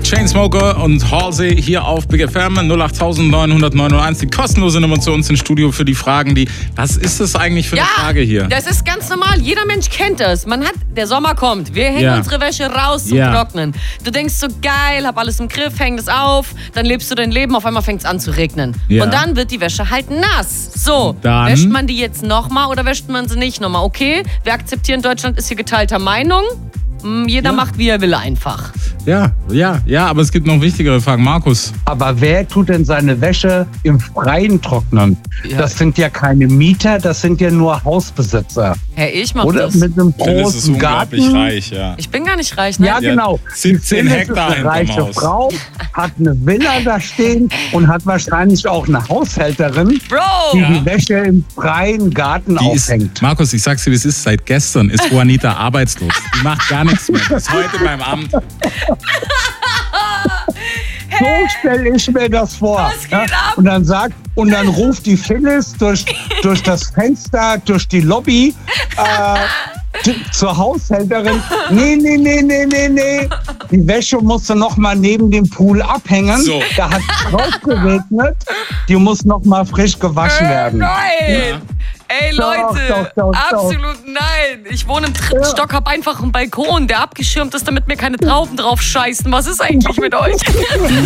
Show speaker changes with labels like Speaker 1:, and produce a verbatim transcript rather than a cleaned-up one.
Speaker 1: Chainsmoker und Halsey hier auf Big F M null acht neun neun neun eins. Die kostenlose Nummer zu uns ins Studio für die Fragen, die, was ist das eigentlich für eine
Speaker 2: ja,
Speaker 1: Frage hier?
Speaker 2: Das ist ganz normal. Jeder Mensch kennt das. Man hat, der Sommer kommt. Wir hängen
Speaker 1: Ja.
Speaker 2: unsere Wäsche raus zum
Speaker 1: Ja.
Speaker 2: Trocknen. Du denkst so, geil, hab alles im Griff, häng das auf. Dann lebst du dein Leben, auf einmal fängt es an zu regnen.
Speaker 1: Ja.
Speaker 2: Und dann wird die Wäsche halt nass. So,
Speaker 1: Dann-
Speaker 2: wäscht man die jetzt nochmal oder wäscht man sie nicht nochmal? Okay, wir akzeptieren, Deutschland ist hier geteilter Meinung. Hm, Jeder
Speaker 1: Ja.
Speaker 2: macht, wie er will einfach.
Speaker 1: Ja, ja, ja, aber es gibt noch wichtigere Fragen. Markus.
Speaker 3: Aber wer tut denn seine Wäsche im Freien trocknen?
Speaker 2: Ja.
Speaker 3: Das sind ja keine Mieter, das sind ja nur Hausbesitzer.
Speaker 2: Hey, ich mach
Speaker 3: Oder
Speaker 2: das.
Speaker 3: mit einem
Speaker 1: Phyllis ist
Speaker 3: großen Garten.
Speaker 1: unglaublich reich, ja.
Speaker 2: Ich bin gar nicht reich, ne?
Speaker 3: Ja,
Speaker 1: Ja,
Speaker 3: genau.
Speaker 1: siebzehn
Speaker 3: Die Phyllis
Speaker 1: Hektar
Speaker 3: ist eine
Speaker 1: hinterm
Speaker 3: reiche
Speaker 1: Haus.
Speaker 3: Frau, hat eine Villa da stehen und hat wahrscheinlich auch eine Haushälterin,
Speaker 2: Bro!
Speaker 3: die die Wäsche im freien Garten
Speaker 1: Die ist,
Speaker 3: aufhängt.
Speaker 1: Markus, ich sag's dir, wie es ist. Seit gestern ist Juanita arbeitslos. Die macht gar nichts mehr. Bis heute beim Amt.
Speaker 3: So stelle ich mir das vor.
Speaker 2: Was geht ab?
Speaker 3: Und dann sagt, und dann ruft die Phyllis durch, durch das Fenster, durch die Lobby äh, t- zur Haushälterin. Nee, nee, nee, nee, nee, nee. Die Wäsche musste noch mal neben dem Pool abhängen.
Speaker 1: So.
Speaker 3: Da hat es drauf geregnet. Die muss noch mal frisch gewaschen
Speaker 2: Äh,
Speaker 3: werden.
Speaker 2: nein! Ey,
Speaker 3: Doch,
Speaker 2: Leute,
Speaker 3: doch, doch, doch.
Speaker 2: absolut nein. Ich wohne im dritten
Speaker 3: Ja.
Speaker 2: Stock, hab einfach einen Balkon, der abgeschirmt ist, damit mir keine Trauben drauf scheißen. Was ist eigentlich mit euch?